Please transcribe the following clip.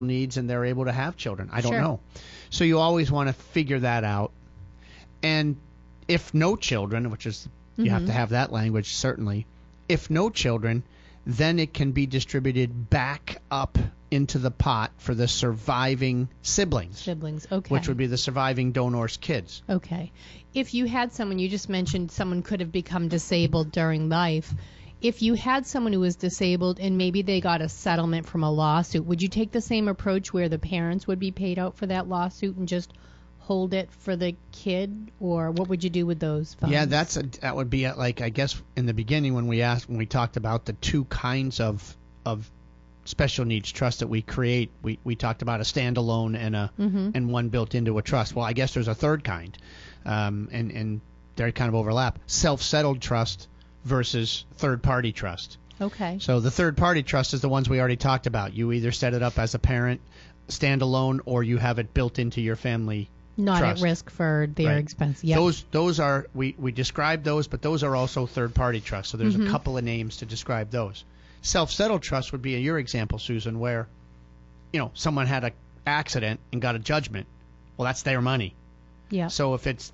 needs and they're able to have children. I don't Sure. know. So you always want to figure that out. And if no children, which is, you have to have that language, certainly. If no children, then it can be distributed back up into the pot for the surviving siblings, Okay. which would be the surviving donor's kids. Okay. If you had someone, you just mentioned someone could have become disabled during life. If you had someone who was disabled and maybe they got a settlement from a lawsuit, would you take the same approach where the parents would be paid out for that lawsuit and just hold it for the kid? Or what would you do with those funds? Yeah, that would be like, I guess in the beginning when we talked about the two kinds of special needs trust that we create, we talked about a standalone and one built into a trust. Well, I guess there's a third kind, and they kind of overlap. Self-settled trust versus third-party trust. Okay. So the third-party trust is the ones we already talked about. You either set it up as a parent, standalone, or you have it built into your family Not trust. at risk for their Right. expense. Yep. Those are, we described those, but those are also third-party trusts. So there's a couple of names to describe those. Self-settled trust would be your example, Susan, where someone had an accident and got a judgment. Well, that's their money. Yeah. So if it's